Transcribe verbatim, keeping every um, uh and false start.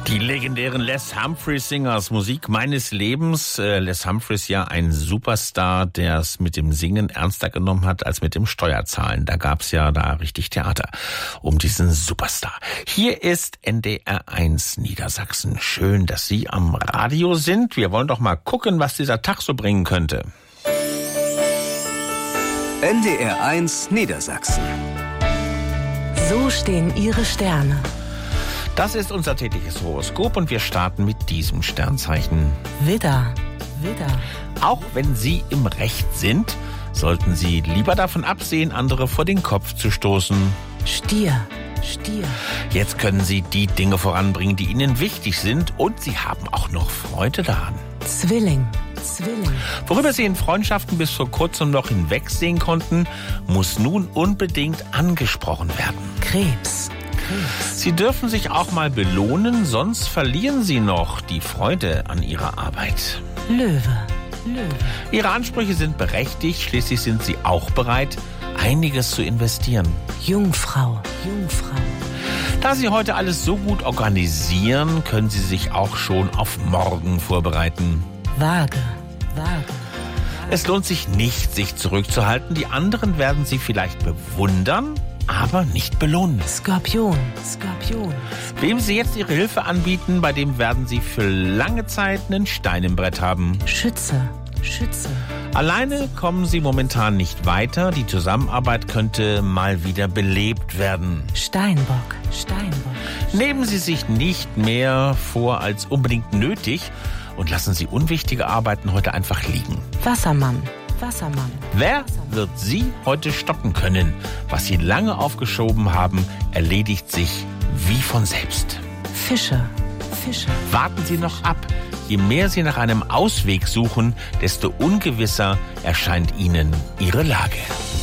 Die legendären Les Humphreys Singers, Musik meines Lebens. Äh, Les Humphreys ja ein Superstar, der es mit dem Singen ernster genommen hat als mit dem Steuerzahlen. Da gab's ja da richtig Theater um diesen Superstar. Hier ist N D R eins Niedersachsen. Schön, dass Sie am Radio sind. Wir wollen doch mal gucken, was dieser Tag so bringen könnte. N D R eins Niedersachsen. So stehen Ihre Sterne. Das ist unser tägliches Horoskop und wir starten mit diesem Sternzeichen. Widder, Widder. Auch wenn Sie im Recht sind, sollten Sie lieber davon absehen, andere vor den Kopf zu stoßen. Stier, Stier. Jetzt können Sie die Dinge voranbringen, die Ihnen wichtig sind, und Sie haben auch noch Freude daran. Zwilling, Zwilling. Worüber Sie in Freundschaften bis vor kurzem noch hinwegsehen konnten, muss nun unbedingt angesprochen werden. Krebs, Krebs. Sie dürfen sich auch mal belohnen, sonst verlieren Sie noch die Freude an Ihrer Arbeit. Löwe, Löwe. Ihre Ansprüche sind berechtigt, schließlich sind Sie auch bereit, einiges zu investieren. Jungfrau, Jungfrau. Da Sie heute alles so gut organisieren, können Sie sich auch schon auf morgen vorbereiten. Waage, Waage. Es lohnt sich nicht, sich zurückzuhalten. Die anderen werden Sie vielleicht bewundern, aber nicht belohnen. Skorpion, Skorpion. Wem Sie jetzt Ihre Hilfe anbieten, bei dem werden Sie für lange Zeit einen Stein im Brett haben. Schütze, Schütze. Alleine kommen Sie momentan nicht weiter. Die Zusammenarbeit könnte mal wieder belebt werden. Steinbock, Steinbock. Nehmen Sie sich nicht mehr vor als unbedingt nötig und lassen Sie unwichtige Arbeiten heute einfach liegen. Wassermann, Wassermann. Wer wird Sie heute stoppen können? Was Sie lange aufgeschoben haben, erledigt sich wie von selbst. Fische, Fische. Warten Sie noch ab. Je mehr Sie nach einem Ausweg suchen, desto ungewisser erscheint Ihnen Ihre Lage.